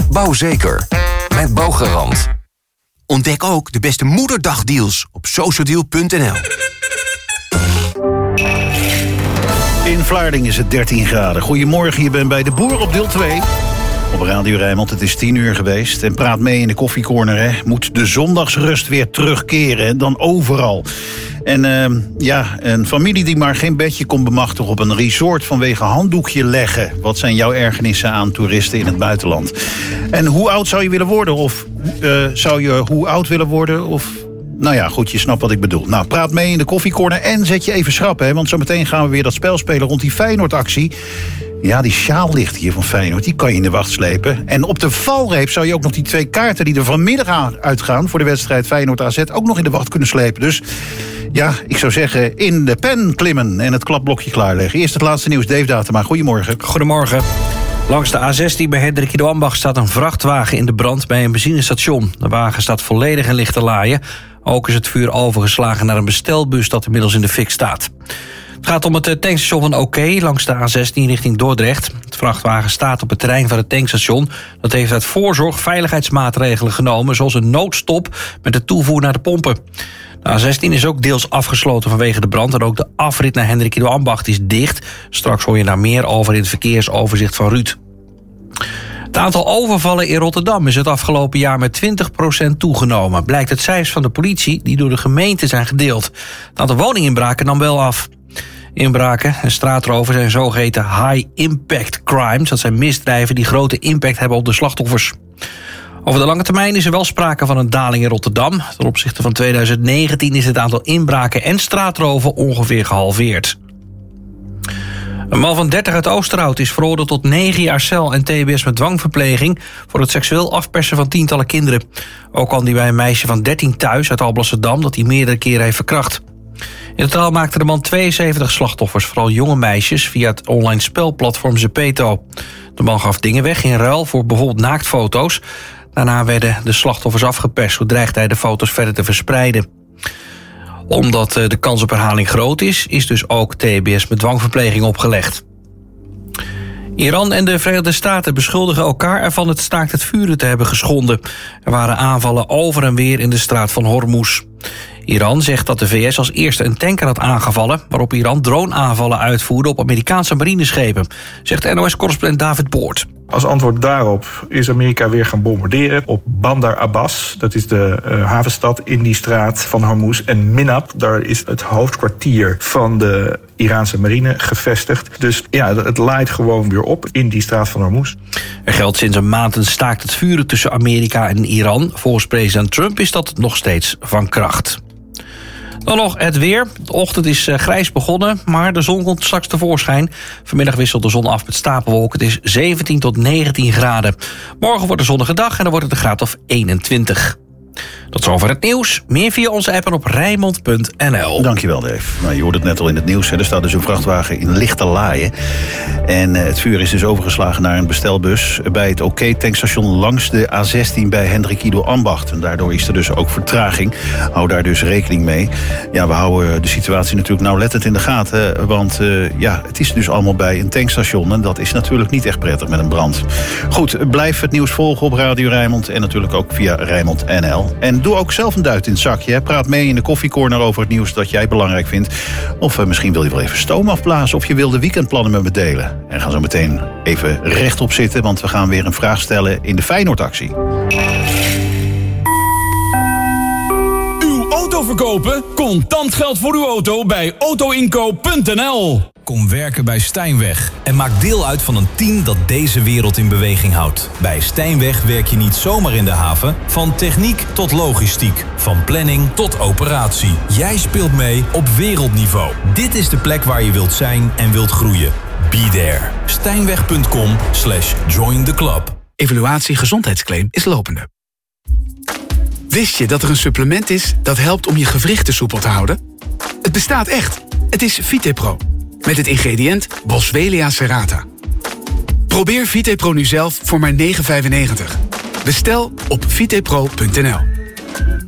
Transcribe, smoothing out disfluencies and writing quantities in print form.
Bouwzeker. Met Bouwgarant. Ontdek ook de beste moederdagdeals op socialdeal.nl. In Vlaarding is het 13 graden. Goedemorgen, je bent bij De Boer op deel 2. Op Radio Rijnmond, het is 10 uur geweest. En praat mee in de koffiecorner, hè. Moet de zondagsrust weer terugkeren, hè? Dan overal. En een familie die maar geen bedje kon bemachtigen op een resort vanwege handdoekje leggen. Wat zijn jouw ergernissen aan toeristen in het buitenland? En hoe oud zou je willen worden? Of zou je hoe oud willen worden? Of... Nou ja, goed, je snapt wat ik bedoel. Nou, praat mee in de koffiecorner en zet je even schrap, hè. Want zometeen gaan we weer dat spel spelen rond die Feyenoord-actie. Ja, die sjaal ligt hier van Feyenoord, die kan je in de wacht slepen. En op de valreep zou je ook nog die 2 kaarten die er vanmiddag uitgaan voor de wedstrijd Feyenoord-AZ ook nog in de wacht kunnen slepen. Dus ja, ik zou zeggen, in de pen klimmen en het klapblokje klaarleggen. Eerst het laatste nieuws, Dave Datema. Goedemorgen. Goedemorgen. Langs de A16 bij Hendrik Ido Ambacht staat een vrachtwagen in de brand bij een benzinestation. De wagen staat volledig in lichte laaien. Ook is het vuur overgeslagen naar een bestelbus dat inmiddels in de fik staat. Het gaat om het tankstation van OK langs de A16 richting Dordrecht. Het vrachtwagen staat op het terrein van het tankstation. Dat heeft uit voorzorg veiligheidsmaatregelen genomen, zoals een noodstop met de toevoer naar de pompen. De A16 is ook deels afgesloten vanwege de brand en ook de afrit naar Hendrik Ido Ambacht is dicht. Straks hoor je daar meer over in het verkeersoverzicht van Ruud. Het aantal overvallen in Rotterdam is het afgelopen jaar met 20% toegenomen. Blijkt uit cijfers van de politie die door de gemeente zijn gedeeld. Het aantal woninginbraken nam wel af. Inbraken en straatroven zijn zogeheten high-impact crimes. Dat zijn misdrijven die grote impact hebben op de slachtoffers. Over de lange termijn is er wel sprake van een daling in Rotterdam. Ten opzichte van 2019 is het aantal inbraken en straatroven ongeveer gehalveerd. Een man van 30 uit Oosterhout is veroordeeld tot 9 jaar cel en tbs met dwangverpleging voor het seksueel afpersen van tientallen kinderen. Ook kwam hij bij een meisje van 13 thuis uit Alblasserdam dat hij meerdere keren heeft verkracht. In totaal maakte de man 72 slachtoffers, vooral jonge meisjes, via het online spelplatform Zepeto. De man gaf dingen weg in ruil voor bijvoorbeeld naaktfoto's. Daarna werden de slachtoffers afgeperst, zo dreigde hij de foto's verder te verspreiden. Omdat de kans op herhaling groot is dus ook tbs met dwangverpleging opgelegd. Iran en de Verenigde Staten beschuldigen elkaar ervan het staakt het vuren te hebben geschonden. Er waren aanvallen over en weer in de straat van Hormuz. Iran zegt dat de VS als eerste een tanker had aangevallen, waarop Iran droneaanvallen uitvoerde op Amerikaanse marineschepen, zegt NOS-correspondent David Boort. Als antwoord daarop is Amerika weer gaan bombarderen op Bandar Abbas. Dat is de havenstad in die straat van Hormuz. En Minab, daar is het hoofdkwartier van de Iraanse marine gevestigd. Dus ja, het laait gewoon weer op in die straat van Hormuz. Er geldt sinds een maand een staakt het vuren tussen Amerika en Iran. Volgens president Trump is dat nog steeds van kracht. Dan nog het weer. De ochtend is grijs begonnen, maar de zon komt straks tevoorschijn. Vanmiddag wisselt de zon af met stapelwolken. Het is 17 tot 19 graden. Morgen wordt een zonnige dag en dan wordt het een graad of 21. Tot zover het nieuws. Meer via onze app en op Rijnmond.nl. Dankjewel, Dave. Nou, je hoort het net al in het nieuws. Hè. Er staat dus een vrachtwagen in lichte laaien. En het vuur is dus overgeslagen naar een bestelbus bij het OK-tankstation langs de A16 bij Hendrik Ido Ambacht. En daardoor is er dus ook vertraging. Hou daar dus rekening mee. Ja, we houden de situatie natuurlijk nauwlettend in de gaten. Want het is dus allemaal bij een tankstation. En dat is natuurlijk niet echt prettig met een brand. Goed, blijf het nieuws volgen op Radio Rijnmond. En natuurlijk ook via Rijnmond.nl. En doe ook zelf een duit in het zakje. Praat mee in de koffiecorner over het nieuws dat jij belangrijk vindt. Of misschien wil je wel even stoom afblazen. Of je wil de weekendplannen met me delen. En ga zo meteen even rechtop zitten. Want we gaan weer een vraag stellen in de Feyenoord-actie. Uw auto verkopen? Contant geld voor uw auto bij autoinkoop.nl. Kom werken bij Stijnweg en maak deel uit van een team dat deze wereld in beweging houdt. Bij Stijnweg werk je niet zomaar in de haven, van techniek tot logistiek, van planning tot operatie. Jij speelt mee op wereldniveau. Dit is de plek waar je wilt zijn en wilt groeien. Be there. Stijnweg.com/join the club. Evaluatie gezondheidsclaim is lopende. Wist je dat er een supplement is dat helpt om je gewrichten soepel te houden? Het bestaat echt. Het is VitePro. Met het ingrediënt Boswellia serrata. Probeer VitePro nu zelf voor maar €9,95. Bestel op vitepro.nl.